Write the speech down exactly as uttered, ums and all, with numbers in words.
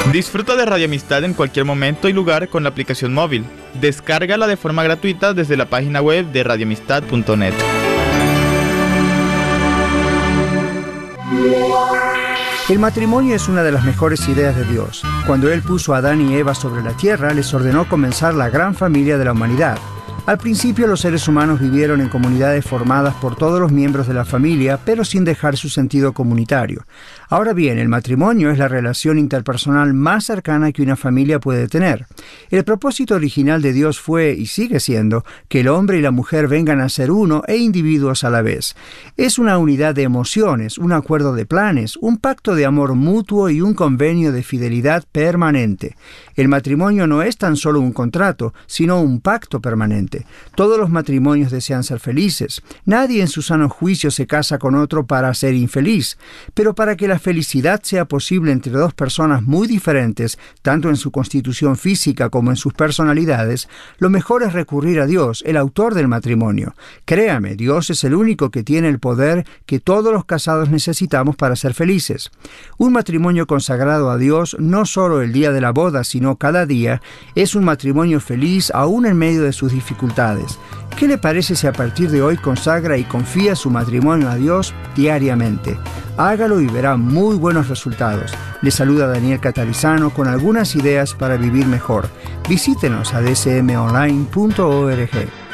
Disfruta de Radio Amistad en cualquier momento y lugar con la aplicación móvil. Descárgala de forma gratuita desde la página web de radio amistad punto net. El matrimonio es una de las mejores ideas de Dios. Cuando Él puso a Adán y Eva sobre la tierra, les ordenó comenzar la gran familia de la humanidad. Al principio los seres humanos vivieron en comunidades formadas por todos los miembros de la familia, pero sin dejar su sentido comunitario. Ahora bien, el matrimonio es la relación interpersonal más cercana que una familia puede tener. El propósito original de Dios fue, y sigue siendo, que el hombre y la mujer vengan a ser uno e individuos a la vez. Es una unidad de emociones, un acuerdo de planes, un pacto de amor mutuo y un convenio de fidelidad permanente. El matrimonio no es tan solo un contrato, sino un pacto permanente. Todos los matrimonios desean ser felices. Nadie en su sano juicio se casa con otro para ser infeliz. Pero para que la felicidad sea posible entre dos personas muy diferentes, tanto en su constitución física como en sus personalidades, lo mejor es recurrir a Dios, el autor del matrimonio. Créame, Dios es el único que tiene el poder que todos los casados necesitamos para ser felices. Un matrimonio consagrado a Dios, no solo el día de la boda, sino cada día, es un matrimonio feliz aún en medio de sus dificultades. ¿Qué le parece si a partir de hoy consagra y confía su matrimonio a Dios diariamente? Hágalo y verá muy buenos resultados. Le saluda Daniel Catarizano con algunas ideas para vivir mejor. Visítenos a d c m online punto org.